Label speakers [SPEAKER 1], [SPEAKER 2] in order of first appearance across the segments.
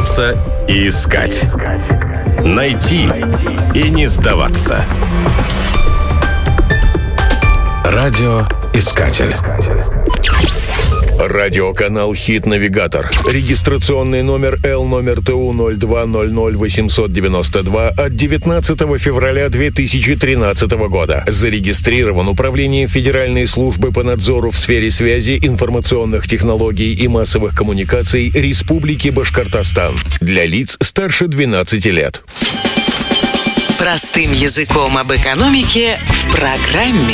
[SPEAKER 1] бояться и искать. Найти и не сдаваться. Радиоискатель.
[SPEAKER 2] Радиоканал «Хит-навигатор». Регистрационный номер L-номер ТУ 0200 892 от 19 февраля 2013 года. Зарегистрирован Управлением Федеральной службы по надзору в сфере связи, информационных технологий и массовых коммуникаций Республики Башкортостан. Для лиц старше 12 лет.
[SPEAKER 3] Простым языком об экономике в программе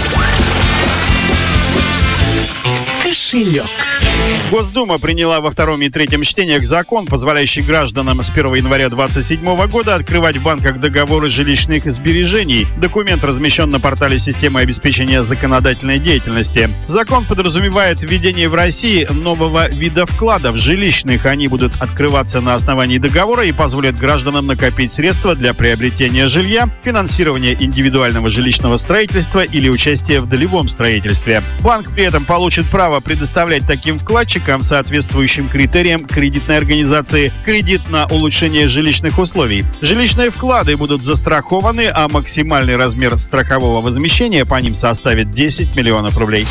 [SPEAKER 3] «Кошелек».
[SPEAKER 4] Госдума приняла во втором и третьем чтениях закон, позволяющий гражданам с 1 января 2027 года открывать в банках договоры жилищных сбережений. Документ размещен на портале системы обеспечения законодательной деятельности. Закон подразумевает введение в России нового вида вкладов жилищных. Они будут открываться на основании договора и позволят гражданам накопить средства для приобретения жилья, финансирования индивидуального жилищного строительства или участия в долевом строительстве. Банк при этом получит право предоставлять таким вкладчикам, соответствующим критериям кредитной организации, кредит на улучшение жилищных условий. Жилищные вклады будут застрахованы, а максимальный размер страхового возмещения по ним составит 10 миллионов рублей.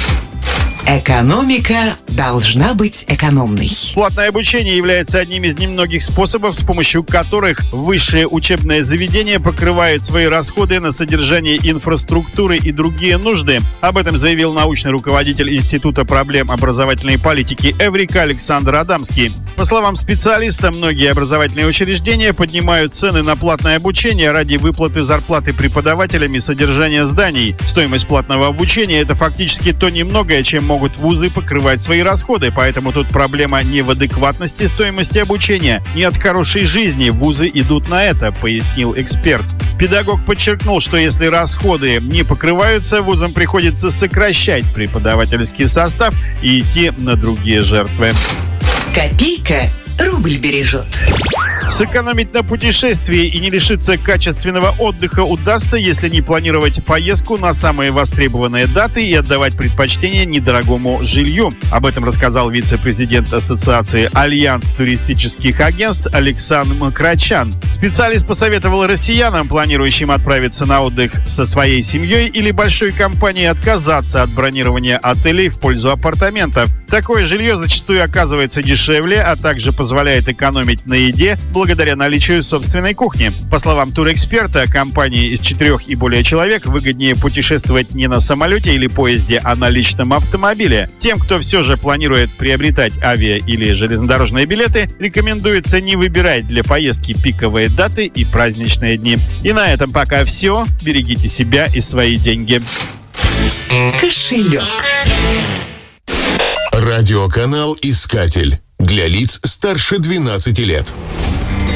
[SPEAKER 3] Экономика должна быть экономной.
[SPEAKER 4] Платное обучение является одним из немногих способов, с помощью которых высшие учебные заведения покрывают свои расходы на содержание инфраструктуры и другие нужды. Об этом заявил научный руководитель Института проблем образовательной политики Эврика Александр Адамский. По словам специалиста, многие образовательные учреждения поднимают цены на платное обучение ради выплаты зарплаты преподавателям и содержания зданий. Стоимость платного обучения – это фактически то немногое, чем могут вузы покрывать свои расходы, поэтому тут проблема не в адекватности стоимости обучения, не от хорошей жизни вузы идут на это, пояснил эксперт. Педагог подчеркнул, что если расходы не покрываются, вузам приходится сокращать преподавательский состав и идти на другие жертвы.
[SPEAKER 3] Копейка рубль бережет.
[SPEAKER 4] Сэкономить на путешествии и не лишиться качественного отдыха удастся, если не планировать поездку на самые востребованные даты и отдавать предпочтение недорогому жилью. Об этом рассказал вице-президент Ассоциации «Альянс туристических агентств» Александр Макрачан. Специалист посоветовал россиянам, планирующим отправиться на отдых со своей семьей или большой компанией, отказаться от бронирования отелей в пользу апартаментов. Такое жилье зачастую оказывается дешевле, а также позволяет экономить на еде благодаря наличию собственной кухни. По словам турэксперта, компании из 4 и более человек выгоднее путешествовать не на самолете или поезде, а на личном автомобиле. Тем, кто все же планирует приобретать авиа- или железнодорожные билеты, рекомендуется не выбирать для поездки пиковые даты и праздничные дни. И на этом пока все. Берегите себя и свои деньги.
[SPEAKER 3] Кошелек.
[SPEAKER 2] Радиоканал «Искатель». Для лиц старше 12 лет.